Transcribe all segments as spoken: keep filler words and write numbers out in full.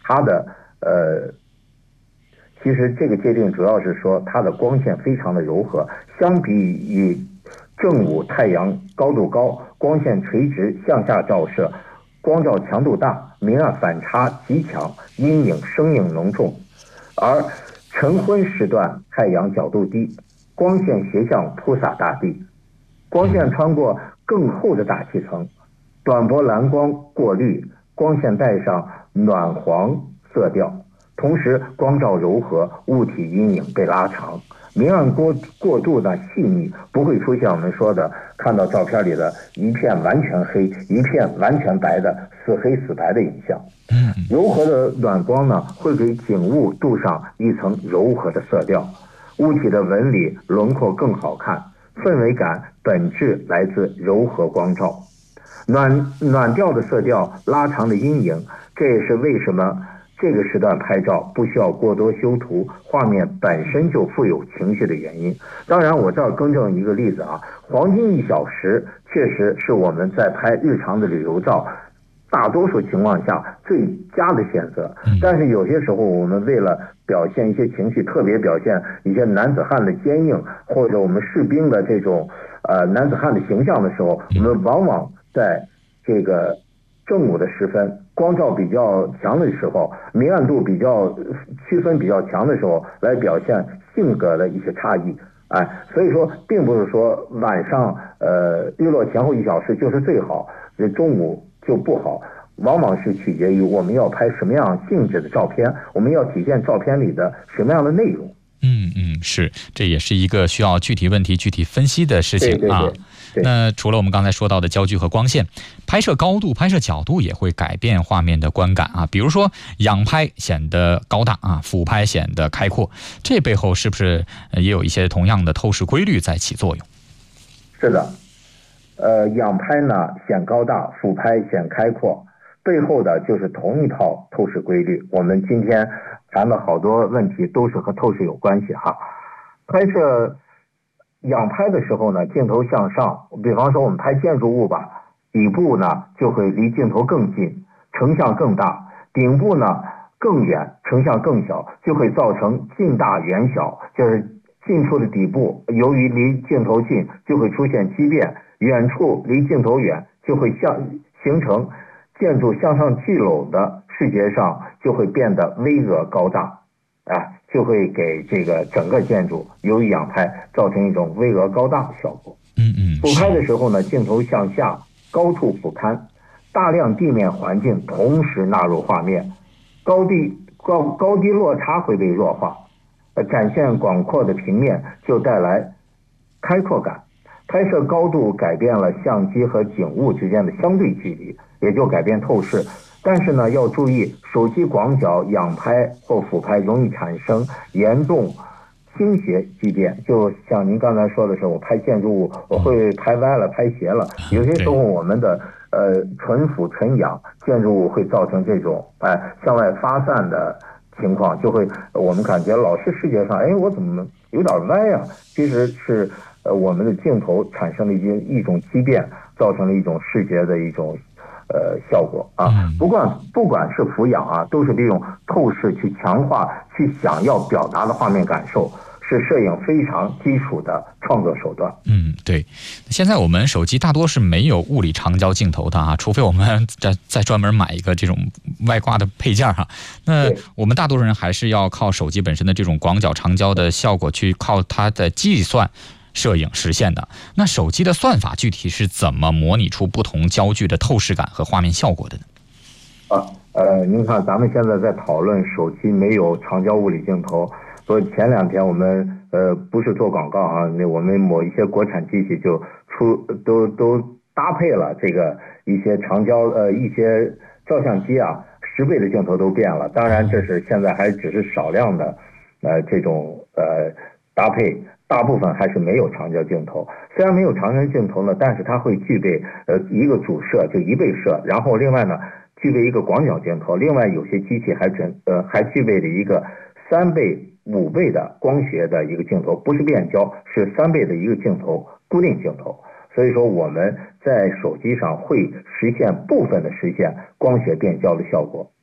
它的呃，其实这个界定主要是说它的光线非常的柔和，相比于正午太阳高度高，光线垂直向下照射，光照强度大，明暗反差极强，阴影生硬浓重。而晨昏时段太阳角度低，光线斜向铺洒大地，光线穿过更厚的大气层，短波蓝光过滤，光线带上暖黄色调，同时光照柔和，物体阴影被拉长，明暗过过度的细腻，不会出现我们说的看到照片里的一片完全黑，一片完全白的死黑死白的影像。柔和的暖光呢，会给景物镀上一层柔和的色调，物体的纹理轮廓更好看，氛围感本质来自柔和光照。暖暖调的色调，拉长的阴影，这也是为什么这个时段拍照不需要过多修图，画面本身就富有情绪的原因。当然我这儿更正一个例子啊，黄金一小时确实是我们在拍日常的旅游照大多数情况下最佳的选择，但是有些时候我们为了表现一些情绪，特别表现一些男子汉的坚硬，或者我们士兵的这种呃男子汉的形象的时候，我们往往在这个正午的时分，光照比较强的时候，明暗度比较区分比较强的时候，来表现性格的一些差异。哎，所以说并不是说晚上呃日落前后一小时就是最好，这中午就不好，往往是取决于我们要拍什么样性质的照片，我们要体现照片里的什么样的内容。 嗯嗯，是，这也是一个需要具体问题具体分析的事情啊。 对对对， 那除了我们刚才说到的焦距和光线，拍摄高度、拍摄角度也会改变画面的观感啊。比如说仰拍显得高大啊，俯拍显得开阔，这背后是不是也有一些同样的透视规律在起作用？ 是的，呃，仰拍呢显高大，俯拍显开阔，背后的就是同一套透视规律。我们今天谈了好多问题都是和透视有关系哈。拍摄仰拍的时候呢，镜头向上，比方说我们拍建筑物吧，底部呢就会离镜头更近，成像更大，顶部呢更远，成像更小，就会造成近大远小，就是近处的底部由于离镜头近就会出现畸变，远处离镜头远就会向形成建筑向上聚拢的视觉上就会变得巍峨高大啊，就会给这个整个建筑由于仰拍造成一种巍峨高大的效果。 嗯嗯。 俯拍的时候呢，镜头向下，高处俯瞰，大量地面环境同时纳入画面，高低高高低落差会被弱化，呃，展现广阔的平面就带来开阔感。拍摄高度改变了相机和景物之间的相对距离，也就改变透视。但是呢，要注意手机广角仰拍或俯拍容易产生严重倾斜畸变，就像您刚才说的时候，我拍建筑物我会拍歪了拍斜了，有些时候我们的呃纯俯纯仰建筑物会造成这种哎向外发散的情况，就会我们感觉老是视觉上哎我怎么有点歪啊，其实是呃我们的镜头产生了一一种畸变，造成了一种视觉的一种呃效果啊。不管不管是俯仰啊，都是利用透视去强化去想要表达的画面感受，是摄影非常基础的创作手段。 嗯，对。现在我们手机大多是没有物理长焦镜头的啊，除非我们再再专门买一个这种外挂的配件哈。那我们大多数人还是要靠手机本身的这种广角长焦的效果，去靠它的计算摄影实现的。那手机的算法具体是怎么模拟出不同焦距的透视感和画面效果的呢？ 啊，呃，您看咱们现在在讨论手机没有长焦物理镜头，所以前两天我们呃不是做广告啊，那我们某一些国产机器就出都都搭配了这个一些长焦呃一些照相机啊，十倍的镜头都变了。当然这是现在还只是少量的呃这种呃搭配。大部分还是没有长焦镜头，虽然没有长焦镜头呢，但是它会具备呃一个主摄，就一倍摄，然后另外呢具备一个广角镜头，另外有些机器还准呃还具备了一个三倍、五倍的光学的一个镜头，不是变焦，是三倍的一个镜头，固定镜头。所以说我们在手机上会实现部分的实现光学变焦的效果。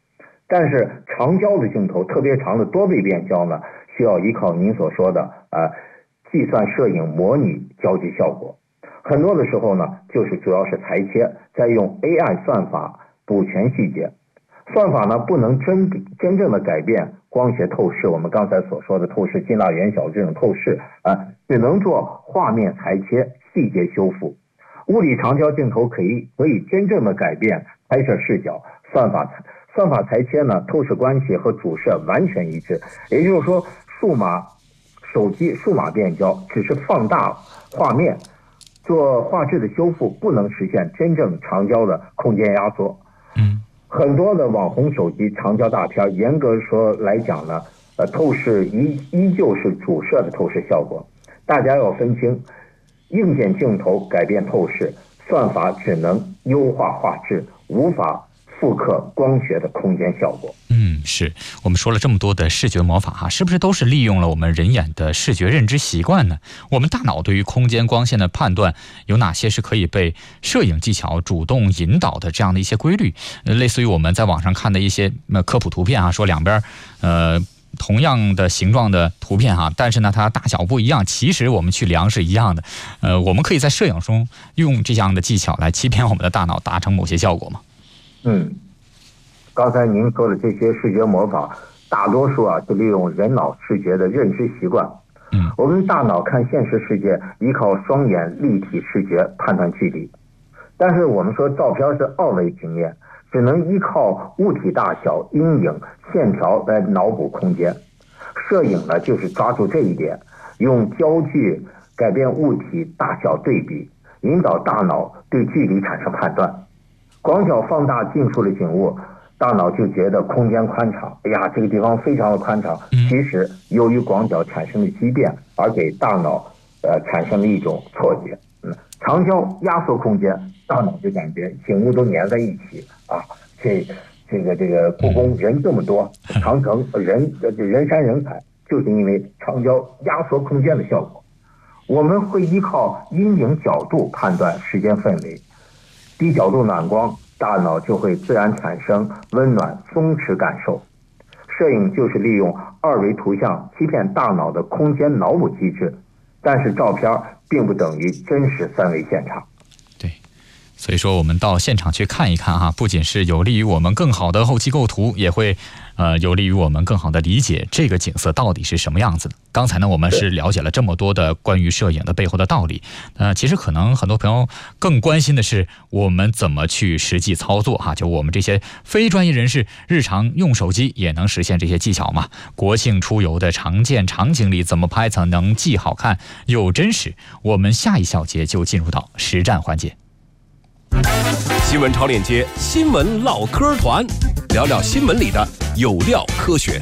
但是长焦的镜头，特别长的多倍变焦呢，需要依靠您所说的呃计算摄影模拟焦距效果。很多的时候呢，就是主要是裁切，再用 A I 算法补全细节。算法呢不能真真正的改变光学透视，我们刚才所说的透视近大远小这种透视啊，只能做画面裁切、细节修复。物理长焦镜头可以可以真正的改变拍摄视角，算法算法裁切呢，透视关系和主摄完全一致。也就是说，数码手机数码变焦只是放大画面，做画质的修复，不能实现真正长焦的空间压缩。 嗯。 很多的网红手机长焦大片，严格说来讲呢，呃，透视依依旧是主摄的透视效果。大家要分清，硬件镜头改变透视，算法只能优化画质，无法复刻光学的空间效果。 嗯，是我们说了这么多的视觉魔法哈，是不是都是利用了我们人眼的视觉认知习惯呢？我们大脑对于空间光线的判断有哪些是可以被摄影技巧主动引导的这样的一些规律？呃，类似于我们在网上看的一些呃科普图片啊，说两边呃同样的形状的图片哈，但是呢它大小不一样，其实我们去量是一样的。呃，我们可以在摄影中用这样的技巧来欺骗我们的大脑，达成某些效果吗？ 嗯。刚才您说的这些视觉魔法，大多数啊是利用人脑视觉的认知习惯。 嗯， 我们大脑看现实世界依靠双眼立体视觉判断距离，但是我们说照片是二维平面，只能依靠物体大小、阴影、线条来脑补空间。摄影呢，就是抓住这一点，用焦距改变物体大小对比，引导大脑对距离产生判断。广角放大近处的景物，大脑就觉得空间宽敞，哎呀，这个地方非常的宽敞。其实由于广角产生的畸变，而给大脑呃产生了一种错觉。嗯，长焦压缩空间，大脑就感觉景物都粘在一起啊。这这个这个故宫人这么多，长城人人山人海，就是因为长焦压缩空间的效果。我们会依靠阴影角度判断时间氛围，低角度暖光，大脑就会自然产生温暖松弛感受。摄影就是利用二维图像欺骗大脑的空间脑补机制，但是照片并不等于真实三维现场。 对，所以说我们到现场去看一看哈，不仅是有利于我们更好的后期构图，也会呃有利于我们更好的理解这个景色到底是什么样子的。刚才呢，我们是了解了这么多的关于摄影的背后的道理。呃，其实可能很多朋友更关心的是我们怎么去实际操作哈，就我们这些非专业人士日常用手机也能实现这些技巧嘛？国庆出游的常见场景里怎么拍才能既好看又真实？我们下一小节就进入到实战环节。 新闻超链接，新闻唠嗑团，聊聊新闻里的有料科学。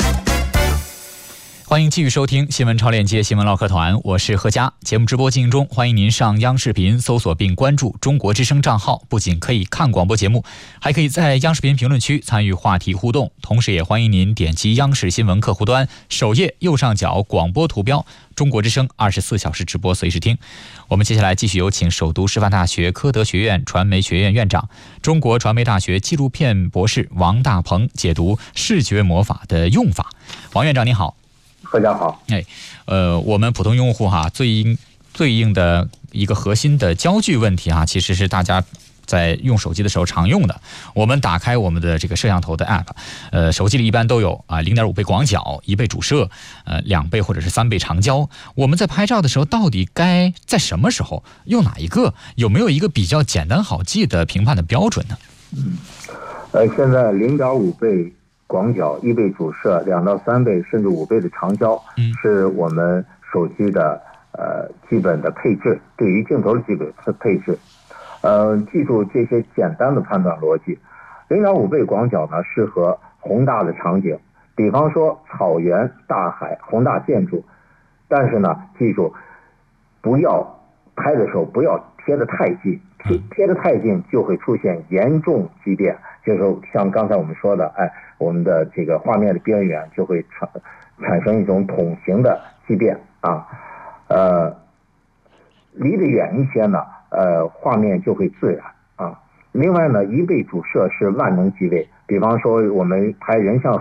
欢迎继续收听新闻超链接新闻唠嗑团，我是何佳。节目直播进行中，欢迎您上央视频搜索并关注中国之声账号，不仅可以看广播节目，还可以在央视频评论区参与话题互动。同时也欢迎您点击央视新闻客户端首页右上角广播图标，中国之声二十四小时直播随时听。我们接下来继续有请首都师范大学科德学院传媒学院院长、中国传媒大学纪录片博士王大鹏解读视觉魔法的用法。王院长您好。 大家好。 哎，呃，我们普通用户哈，最应对应的一个核心的焦距问题哈，其实是大家在用手机的时候常用的。我们打开我们的这个摄像头的 app， 呃，手机里一般都有啊零点五倍广角、一倍主摄、呃两倍或者是三倍长焦。我们在拍照的时候，到底该在什么时候用哪一个？有没有一个比较简单好记的评判的标准呢？ 嗯，呃，现在零点五倍广角、一倍主摄、两到三倍甚至五倍的长焦，嗯，是我们手机的呃基本的配置，对于镜头的基本配置。呃，记住这些简单的判断逻辑。零点五倍广角呢，适合宏大的场景，比方说草原、大海、宏大建筑。但是呢，记住，不要拍的时候不要贴得太近，贴贴得太近就会出现严重畸变。就是像刚才我们说的，哎，我们的这个画面的边缘就会产产生一种筒形的畸变啊。呃，离得远一些呢，呃，画面就会自然啊。 另外呢，一倍主摄是万能机位，比方说我们拍人像